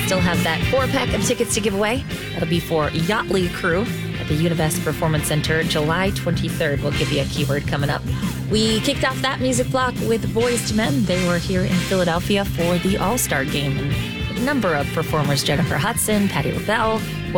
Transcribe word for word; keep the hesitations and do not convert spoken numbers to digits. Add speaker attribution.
Speaker 1: still have that four-pack of tickets to give away. That'll be for Yachtly Crew at the Univest Performance Center, July twenty-third. We'll give you a keyword coming up. We kicked off that music block with Boyz two Men. They were here in Philadelphia for the All-Star Game. And a number of performers, Jennifer Hudson, Patti LaBelle,